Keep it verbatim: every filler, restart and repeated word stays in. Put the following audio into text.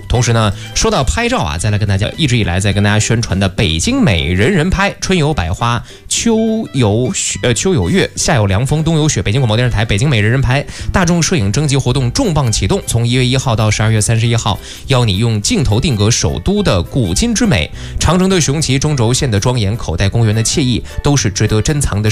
同时呢，说到拍照啊，再来跟大家一直以来在跟大家宣传的北京美人人拍，春有百花，秋有雪，呃秋有月，夏有凉风，冬有雪。北京广播电视台北京美人人拍大众摄影征集活动重磅启动，从一月一号到十二月三十一号，邀你用镜头定格首都的古今之美，长城的雄奇，中轴线的庄严，口袋公园的惬意，都是值得珍藏的